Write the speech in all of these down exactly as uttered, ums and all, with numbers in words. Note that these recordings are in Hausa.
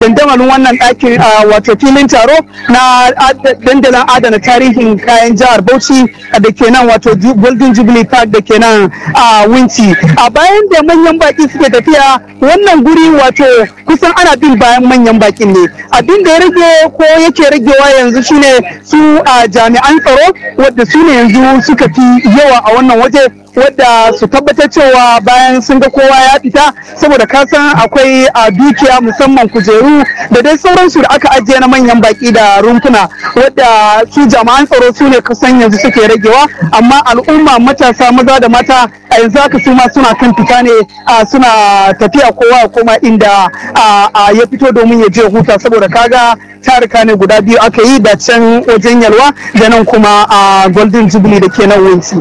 dandamalin wannan ɗakin wato filin taro na dandalin adana tarihin kayan jihar Bauchi da ke nan wato Golden Jubilee Park da ke nan a Winci. A bayan da manyan baki suke tafiya wannan guri wato kusan ana bin bayan manyan bakin ne. Abin da ya rage ko yake ragewa yanzu shine su jami'an tsaro wadda su ne yanzu suka fi yawa a wannan waje, wadda su tabbatar cewa bayan sun ga kowa ya fita, saboda kasan akwai a dukiya musamman kujeru da dai sauransu da aka ajiye na manyan baki da rumfuna, wadda su jama'an tsaro su ne kusan yanzu suke ragewa, amma al'umma matasa maza da mata a yanzu haka su ma suna kan fita ne suna tafiya kowa ya koma inda ya fito domin ya je huta, saboda kaga tarika ne guda biyu aka yi da can wajen Yalwa da nan kuma a Golden Jubilee da ke nan Winci.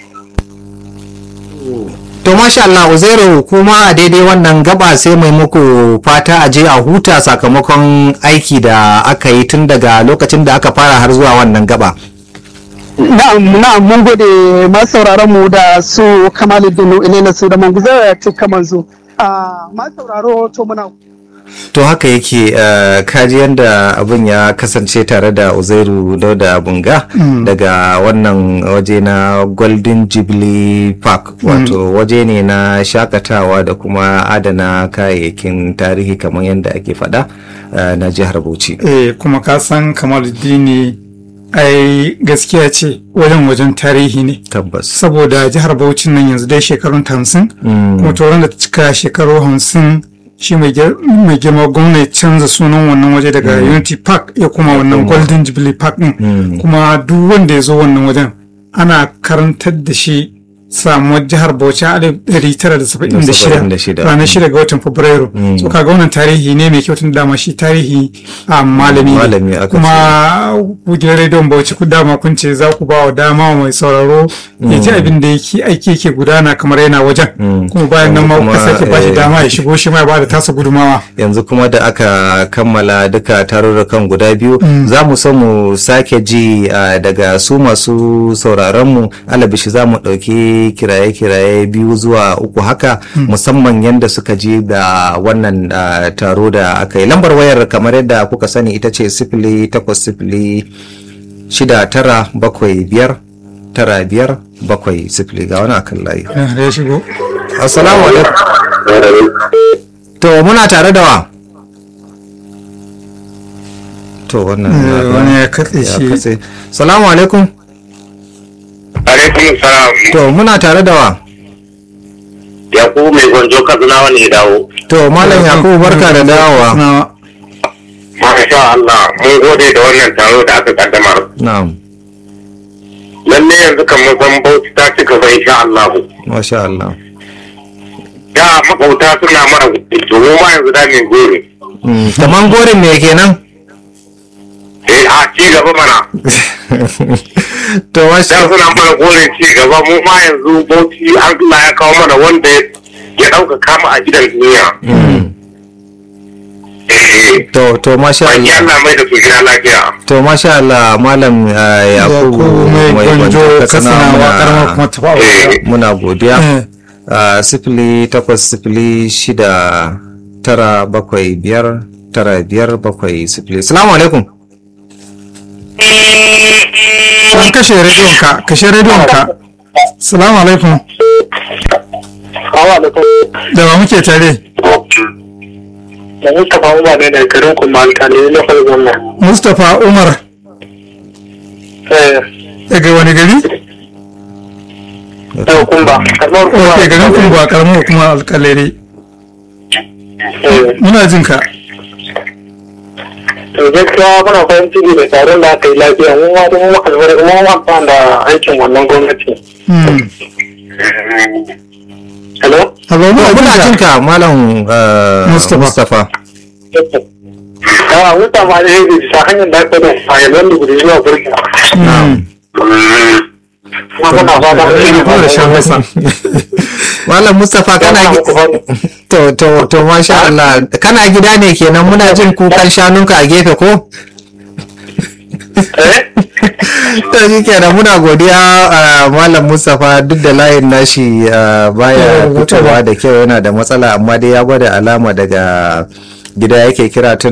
To masha Allah Uzairu, kuma a daidai wannan gaba sai mai muku fata a je a huta sakamakon aiki da aka yi tun daga lokacin da aka fara har zuwa wannan gaba. Na'am, na'am, mun gode masu sauraron mu da su Kamaluddin Ilena su da Manguza ta kamanzu. Ah, masu sauraro to muna To haka yake uh, kaji yadda abin ya kasance tare da Uzairu Dauda Bunga mm. daga wannan waje na Golden Jubilee Park, wato mm. waje ne na shakatawa da kuma adana kayayyakin tarihi kamar yadda ake fada uh, na jihar Bauchi. Eh, kuma ka san Kamaluddin ai gaskiya ce wajen wajen tarihi ne. Tabbas. Saboda jihar Bauchi nan yanzu dai shekarun hamsin mm. kuma tauran da ta cika shekaru hamsin shi mai girma gwamna canza sunan wannan waje daga mm. Unity Park ya kuma wannan mm. Golden Jubilee Park din mm. kuma duk wanda ya zo wannan wajen ana karantar da shi samuwar jihar Bauchi a ɗari tara da saba'in da shida ranar shida ga watan Fabrairu. Mm. So kaga wannan tarihi ne mai kyau tun dama shi tarihi a malami ne. Kuma ku gidan rediyon Bauchi ku dama kun ce za ku ba wa dama mai sauraro ya ji abin da yake aiki yake gudana kamar yana wajen. Mm. Kuma bayan nan ma kuka sake ba shi dama ya shigo shi ma ya ba da tasa gudumawa. Yanzu kuma da aka kammala duka tarurrukan guda biyu mm. za mu so mu sake ji uh, daga su masu sauraron mu, alabishi za mu ɗauki kiraye-kiraye biyu zuwa uku haka hmm. musamman yadda suka je da wannan uh, taro da aka yi. Lambar wayar kamar yadda kuka sani ita ce sifili takwas sifili shida tara bakwai biyar tara biyar bakwai sifili. Ga wani akan layi. Ya shigo. Assalamu alaikum. To muna tare da wa? To wannan wani ya katse shi. Assalamu alaikum. Alaikum salam. To muna tare da wa? Yakubu mai gwanjo Kaduna wani ya dawo. To Malam Yakubu barka da dawowa. Masha Allah, mun gode da wannan taro da aka kaddamar. Na'am. Lalle yanzu kan mun san Bauchi ta ci gaba insha Allah. Masha Allah. Da makauta suna mara gudu, to mu ma yanzu da mai gore. Kaman gorin me kenan? Eh, a ci gaba mana. To wasu da suna mana gore ci gaba, mu ma yanzu Bauchi Allah ya kawo mana wanda ya dauka kama a gidan duniya. Eh, to to masha Allah. Allah mai da su gida lafiya. To masha Allah Malam Yakubu mai gwanjo kasanawa karamar kuma tafawa. Muna godiya. Sifili takwas sifili shida tara bakwai biyar tara biyar bakwai sifili. Assalamu alaikum. An kashe rediyon ka, kashe rediyon ka. Salamu alaikum. Da ba muke tare? Da Mustapha Umar ne daga garin kuma alkali na kwalgon nan. Mustapha Umar. Daga wani gari? Daga Kumba. Ok, garin Kumba, karamar kuma alkalere. Muna jin ka. To gaskiya muna farin ciki da taron da aka yi lafiya, mun ma mun albarka mun amfana da aikin wannan gwamnati. Hello? Hello, muna jin ka Malam Mustapha. Ah, Mustapha ne yake sa hanyar da aka da fayalan da gudu zuwa burki. Muna fata da shan masa. Malam Mustapha kana to to to masha Allah, kana gida ne kenan, muna jin kukan shanunka a gefe ko? To shi kenan, muna godiya Malam Mustapha, duk da layin nashi baya fitowa da kyau, yana da matsala, amma dai ya gwada alama daga gida yake kira tun